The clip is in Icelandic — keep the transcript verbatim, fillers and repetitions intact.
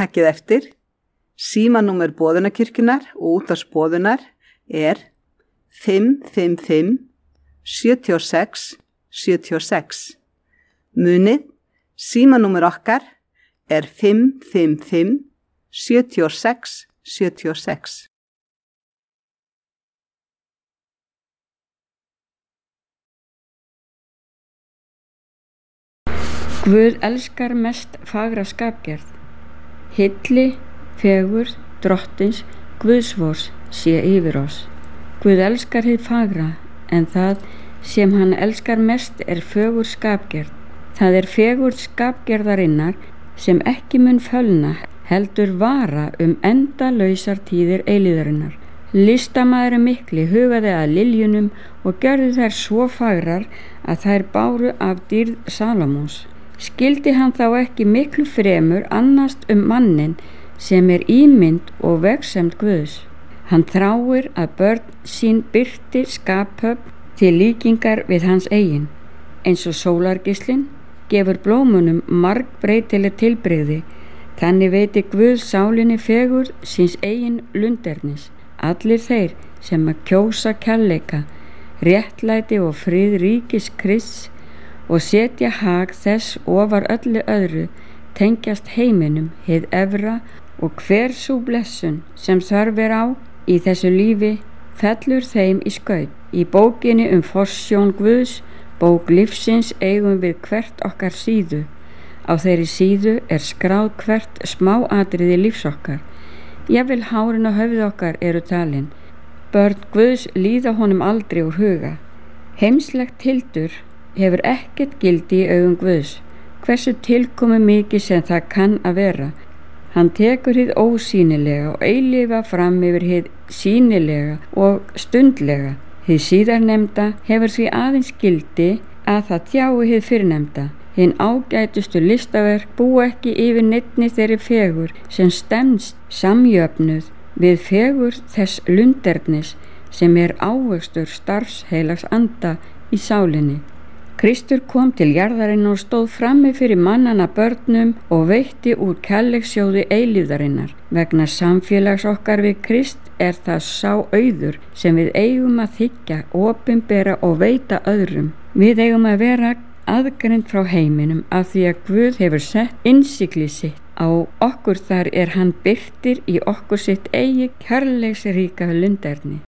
Takkið eftir, símanúmer Boðunarkirkjunnar og útvarpsboðunar er fimm fimm fimm sjö sex sjö sex. Munið, símanúmer okkar er fimm fimm fimm sjö sex sjö sex. Guð elskar mest fagra skapgerð. Hylli, fegurð, drottins, Guðsvors sé yfir oss. Guð elskar hið fagra, en það sem hann elskar mest er fögur skapgerð. Það er fegurð skapgerðarinnar sem ekki mun fölna, heldur vara um endalausar tíðir eilíðarinnar. Listamaðurinn mikli hugaði að liljunum og gjörði þær svo fagrar að þær báru af dýrð Salómons. Skildi hann þá ekki miklu fremur annast um mannin sem er ímynd og vegsemd Guðs. Hann þráir að börn sín birti skaphöfn til líkingar við hans eigin. Eins og sólargeislinn gefur blómunum margbreytileg tilbrigði, þannig veiti Guð sálinni fegurð síns eigin lundernis. Allir þeir sem að kjósa kærleika, réttlæti og frið ríkis Krists og setja hag þess ofar öllu öðru tengjast heiminum hið efra, og hver sú blessun sem þörf er á í þessu lífi fellur þeim í skaut. Í bókinni um forsjón Guðs, bók lífsins, eigum við hvert okkar síðu. Á þeirri síðu er skráð hvert smáatriði lífs okkar. Jafnvel hárin á höfði okkar eru talin. Börn Guðs líða honum aldrei úr huga. Heimslegt tildur hefur ekkert gildi í augum Guðs, hversu tilkomi mikið sem það kann að vera. Hann tekur hið ósýnilega og eilífa fram yfir hið sýnilega og stundlega. Hið síðarnefnda hefur því aðeins gildi að það tjái hið fyrrnefnda. Hinn ágætustu listaverk búa ekki yfir neinni þeirri fegur sem stemst samjöfnuð við fegur þess lundernis sem er ávöxtur starfs heilags anda í sálinni. Kristur kom til jarðarinn og stóð frammi fyrir mannana börnum og veitti úr kærleiksjóði eilífðarinnar. Vegna samfélags okkar við Krist er það sá auður sem við eigum að þiggja, opinbera og veita öðrum. Við eigum að vera aðgreind frá heiminum af því að Guð hefur sett innsigli sitt á okkur, þar er hann birtir í okkur sitt eigi kærleiksríka lunderni.